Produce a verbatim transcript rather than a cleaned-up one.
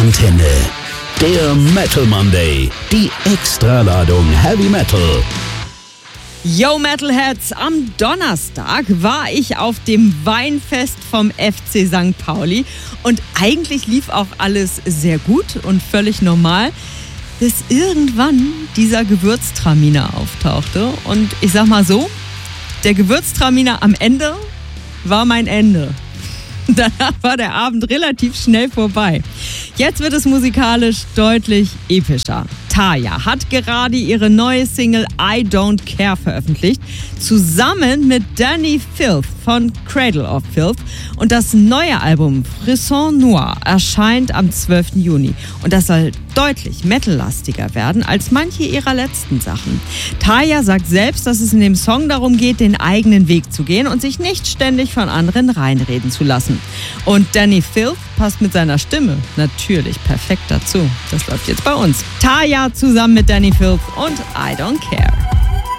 Antenne. Der Metal Monday. Die Extraladung Heavy Metal. Yo Metalheads, am Donnerstag war ich auf dem Weinfest vom F C Sankt Pauli und eigentlich lief auch alles sehr gut und völlig normal, bis irgendwann dieser Gewürztraminer auftauchte. Und ich sag mal so, der Gewürztraminer am Ende war mein Ende. Danach war der Abend relativ schnell vorbei. Jetzt wird es musikalisch deutlich epischer. Tarja hat gerade ihre neue Single I Don't Care veröffentlicht, zusammen mit Danny Filth von Cradle of Filth. Und das neue Album Frisson Noir erscheint am zwölften Juni. Und das soll deutlich metallastiger werden als manche ihrer letzten Sachen. Tarja sagt selbst, dass es in dem Song darum geht, den eigenen Weg zu gehen und sich nicht ständig von anderen reinreden zu lassen. Und Danny Filth passt mit seiner Stimme natürlich perfekt dazu. Das läuft jetzt bei uns. Tarja zusammen mit Danny Filth und I Don't Care.